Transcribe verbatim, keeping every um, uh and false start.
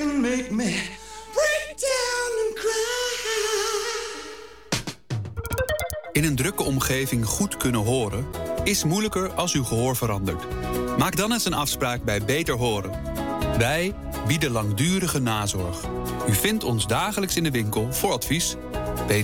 can make me break down and cry. In een drukke omgeving goed kunnen horen is moeilijker als uw gehoor verandert. Maak dan eens een afspraak bij Beter Horen. Wij bieden langdurige nazorg. U vindt ons dagelijks in de winkel voor advies